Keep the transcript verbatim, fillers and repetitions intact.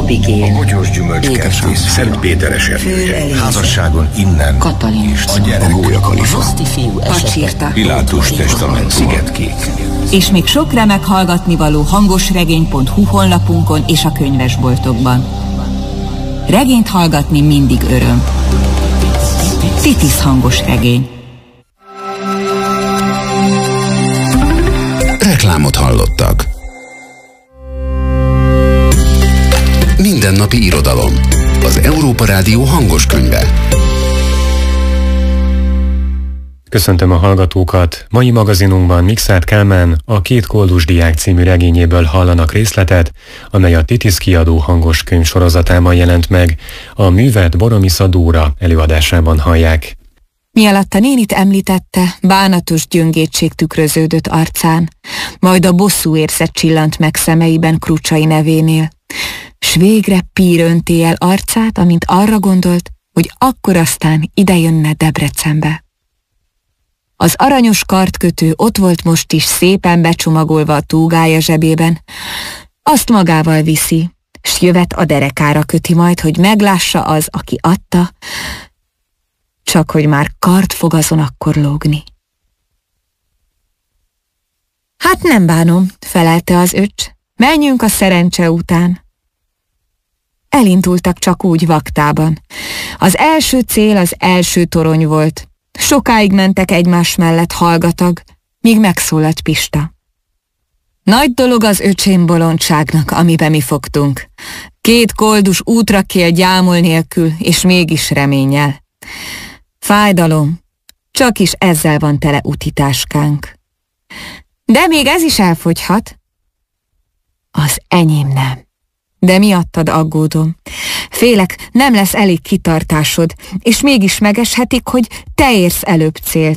Abigél, a Bogyós gyümölcskertész, Szent Péter esernyője, házasságon innen, Katalin, a gyerek, a Gólya Kalifa, Roszti fiú esete, Pilátus testament, Szigetkék. És még sok remek hallgatnivaló hangosregény pont hu honlapunkon és a könyvesboltokban. Regényt hallgatni mindig öröm. Titisz hangos regény. Reklámot hallottak. Mindennapi irodalom. Az Európa Rádió hangos könyve. Köszöntöm a hallgatókat! Mai magazinunkban Mikszáth Kálmán a Két koldus diák című regényéből hallanak részletet, amely a Titisz kiadó hangos könyv sorozatában jelent meg. A művet Boromisa Dóra előadásában hallják. Mi alatt a nénit említette, bánatos gyöngétség tükröződött arcán, majd a bosszú érzet csillant meg szemeiben Krucsai nevénél, s végre pír önté el arcát, amint arra gondolt, hogy akkor aztán idejönne Debrecenbe. Az aranyos kartkötő ott volt most is szépen becsomagolva a túgája zsebében, azt magával viszi, s jövet a derekára köti majd, hogy meglássa az, aki adta, csak hogy már kart fog azon akkor lógni. Hát nem bánom, felelte az öcs, menjünk a szerencse után. Elindultak csak úgy vaktában. Az első cél az első torony volt. Sokáig mentek egymás mellett hallgatag, míg megszólalt Pista. Nagy dolog az öcsém bolondságnak, amibe mi fogtunk. Két koldus útra kél gyámol nélkül, és mégis reménnyel. Fájdalom, csak is ezzel van tele utitáskánk. De még ez is elfogyhat. Az enyém nem. De miattad aggódom. Félek, nem lesz elég kitartásod, és mégis megeshetik, hogy te érsz előbb célt.